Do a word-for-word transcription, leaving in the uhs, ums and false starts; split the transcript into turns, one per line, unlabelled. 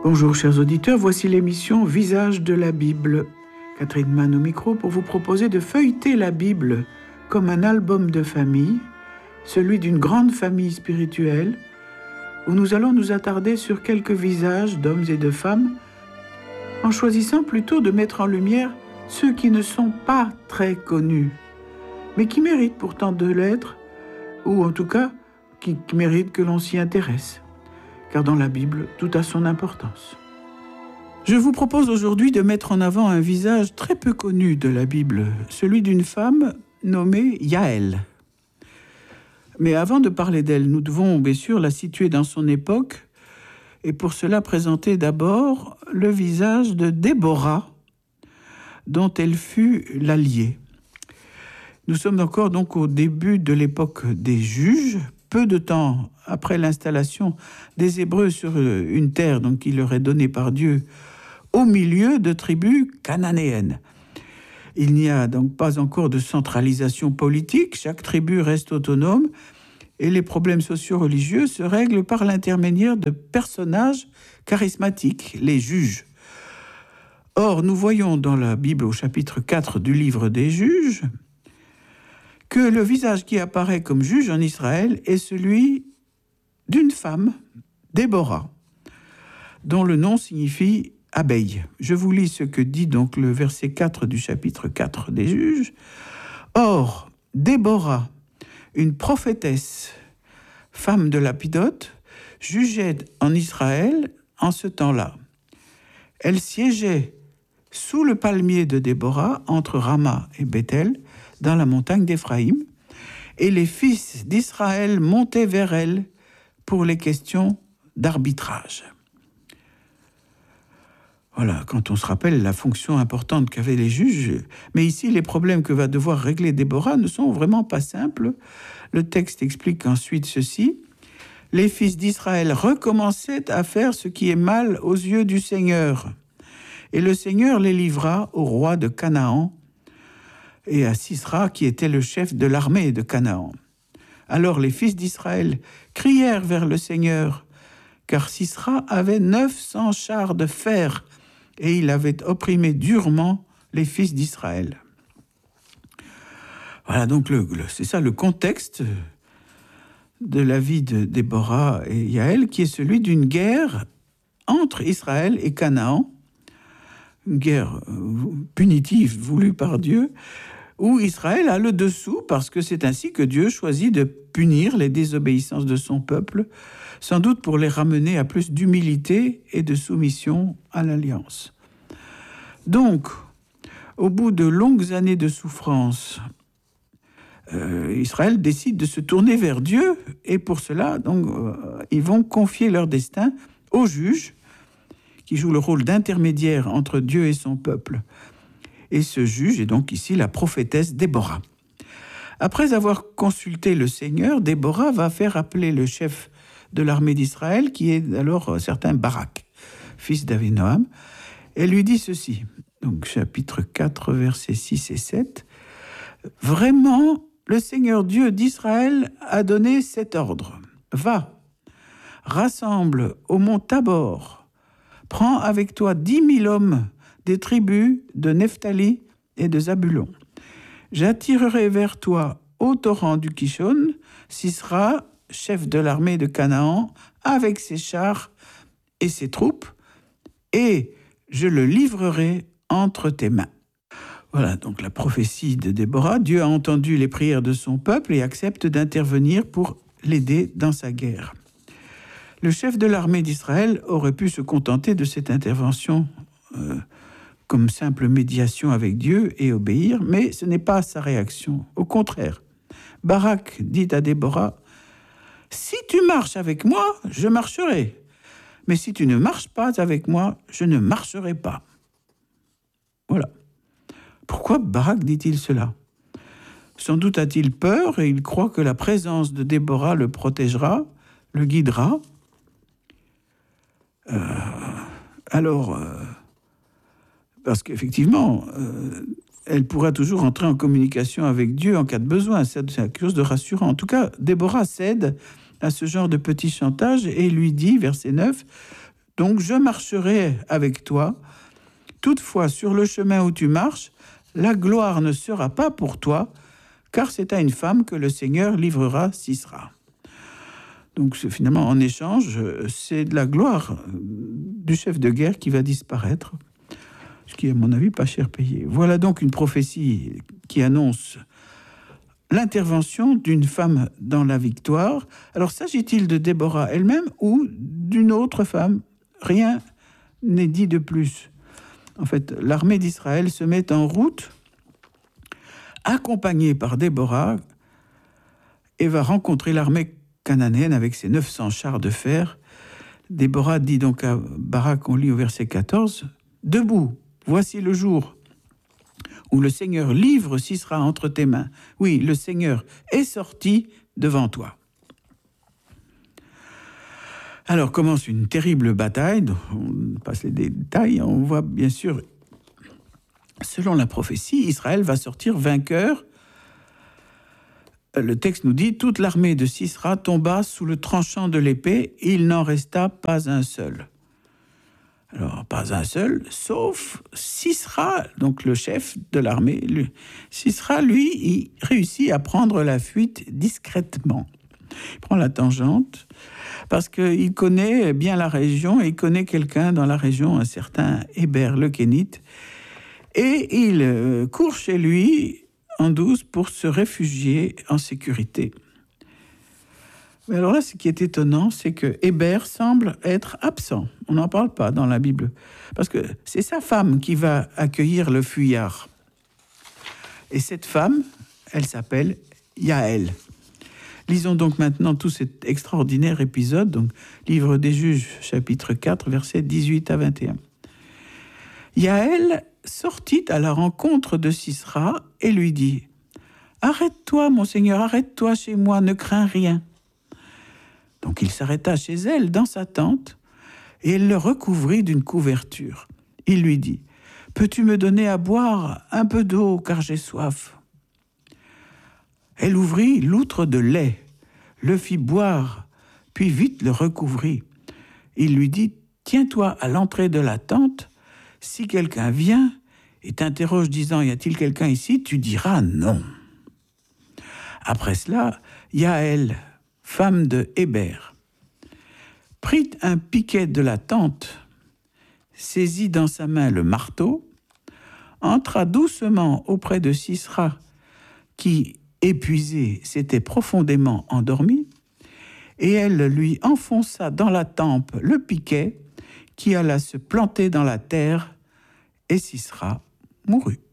Bonjour chers auditeurs, voici l'émission Visage de la Bible. Catherine Mann au micro pour vous proposer de feuilleter la Bible comme un album de famille, celui d'une grande famille spirituelle, où nous allons nous attarder sur quelques visages d'hommes et de femmes, en choisissant plutôt de mettre en lumière ceux qui ne sont pas très connus, mais qui méritent pourtant de l'être, ou en tout cas qui méritent que l'on s'y intéresse. Car dans la Bible, tout a son importance. Je vous propose aujourd'hui de mettre en avant un visage très peu connu de la Bible, celui d'une femme nommée Yaël. Mais avant de parler d'elle, nous devons bien sûr la situer dans son époque, et pour cela présenter d'abord le visage de Déborah, dont elle fut l'alliée. Nous sommes encore donc au début de l'époque des juges, peu de temps après l'installation des Hébreux sur une terre donc, qui leur est donnée par Dieu au milieu de tribus cananéennes. Il n'y a donc pas encore de centralisation politique, chaque tribu reste autonome et les problèmes socio-religieux se règlent par l'intermédiaire de personnages charismatiques, les juges. Or, nous voyons dans la Bible au chapitre quatre du livre des juges que le visage qui apparaît comme juge en Israël est celui d'une femme, Déborah, dont le nom signifie abeille. Je vous lis ce que dit donc le verset quatre du chapitre quatre des juges. Or, Déborah, une prophétesse, femme de Lapidote, jugeait en Israël en ce temps-là. Elle siégeait sous le palmier de Déborah, entre Rama et Bethel, dans la montagne d'Éphraïm, et les fils d'Israël montaient vers elle pour les questions d'arbitrage. Voilà, quand on se rappelle la fonction importante qu'avaient les juges, mais ici, les problèmes que va devoir régler Déborah ne sont vraiment pas simples. Le texte explique ensuite ceci. Les fils d'Israël recommençaient à faire ce qui est mal aux yeux du Seigneur. Et le Seigneur les livra au roi de Canaan et à Sisra, qui était le chef de l'armée de Canaan. Alors les fils d'Israël crièrent vers le Seigneur, car Sisra avait neuf cents chars de fer, et il avait opprimé durement les fils d'Israël. Voilà, donc le, le, c'est ça le contexte de la vie de Déborah et Yaël, qui est celui d'une guerre entre Israël et Canaan, une guerre punitive voulue par Dieu, où Israël a le dessous parce que c'est ainsi que Dieu choisit de punir les désobéissances de son peuple, sans doute pour les ramener à plus d'humilité et de soumission à l'alliance. Donc, au bout de longues années de souffrance, euh, Israël décide de se tourner vers Dieu et pour cela, donc, euh, ils vont confier leur destin aux juges qui jouent le rôle d'intermédiaire entre Dieu et son peuple. Et ce juge est donc ici la prophétesse Déborah. Après avoir consulté le Seigneur, Déborah va faire appeler le chef de l'armée d'Israël, qui est alors un certain Barak, fils d'Avinoam. Elle lui dit ceci, donc chapitre quatre, versets six et sept. « Vraiment, le Seigneur Dieu d'Israël a donné cet ordre. Va, rassemble au mont Tabor, prends avec toi dix mille hommes des tribus de Nephtali et de Zabulon. J'attirerai vers toi au torrent du Kishon, Sisra, chef de l'armée de Canaan, avec ses chars et ses troupes, et je le livrerai entre tes mains. » Voilà donc la prophétie de Déborah. Dieu a entendu les prières de son peuple et accepte d'intervenir pour l'aider dans sa guerre. Le chef de l'armée d'Israël aurait pu se contenter de cette intervention euh, comme simple médiation avec Dieu et obéir, mais ce n'est pas sa réaction. Au contraire, Barak dit à Déborah, « Si tu marches avec moi, je marcherai. Mais si tu ne marches pas avec moi, je ne marcherai pas. » Voilà. Pourquoi Barak dit-il cela ? Sans doute a-t-il peur et il croit que la présence de Déborah le protégera, le guidera. Euh, alors... Euh, Parce qu'effectivement, euh, elle pourra toujours entrer en communication avec Dieu en cas de besoin. C'est quelque chose de rassurant. En tout cas, Déborah cède à ce genre de petit chantage et lui dit, verset neuf, Donc je marcherai avec toi. Toutefois, sur le chemin où tu marches, la gloire ne sera pas pour toi, car c'est à une femme que le Seigneur livrera Sisera. » Donc finalement, en échange, c'est de la gloire du chef de guerre qui va disparaître, ce qui est à mon avis pas cher payé. Voilà donc une prophétie qui annonce l'intervention d'une femme dans la victoire. Alors s'agit-il de Déborah elle-même ou d'une autre femme? Rien n'est dit de plus. En fait, l'armée d'Israël se met en route, accompagnée par Déborah, et va rencontrer l'armée cananéenne avec ses neuf cents chars de fer. Déborah dit donc à Barak, on lit au verset quatorze, « Debout, voici le jour où le Seigneur livre Sisera entre tes mains. Oui, le Seigneur est sorti devant toi. » Alors commence une terrible bataille, on passe les détails, on voit bien sûr, selon la prophétie, Israël va sortir vainqueur. Le texte nous dit, toute l'armée de Sisera tomba sous le tranchant de l'épée, il n'en resta pas un seul. Alors, pas un seul, sauf Sisera, donc le chef de l'armée. Lui. Sisera, lui, il réussit à prendre la fuite discrètement. Il prend la tangente parce qu'il connaît bien la région et il connaît quelqu'un dans la région, un certain Héber le Kénite. Et il court chez lui en douce pour se réfugier en sécurité. Mais alors là, ce qui est étonnant, c'est que Héber semble être absent. On n'en parle pas dans la Bible. Parce que c'est sa femme qui va accueillir le fuyard. Et cette femme, elle s'appelle Yaël. Lisons donc maintenant tout cet extraordinaire épisode, donc Livre des Juges, chapitre quatre, versets dix-huit à vingt et un. Yaël sortit à la rencontre de Sisera et lui dit « Arrête-toi, mon Seigneur, arrête-toi chez moi, ne crains rien. » Donc il s'arrêta chez elle, dans sa tente, et elle le recouvrit d'une couverture. Il lui dit « Peux-tu me donner à boire un peu d'eau, car j'ai soif ?» Elle ouvrit l'outre de lait, le fit boire, puis vite le recouvrit. Il lui dit « Tiens-toi à l'entrée de la tente, si quelqu'un vient et t'interroge disant « Y a-t-il quelqu'un ici ?» tu diras « Non ». Après cela, Yaël, femme de Héber, prit un piquet de la tente, saisit dans sa main le marteau, entra doucement auprès de Sisera, qui, épuisé, s'était profondément endormi, et elle lui enfonça dans la tempe le piquet qui alla se planter dans la terre, et Sisera mourut.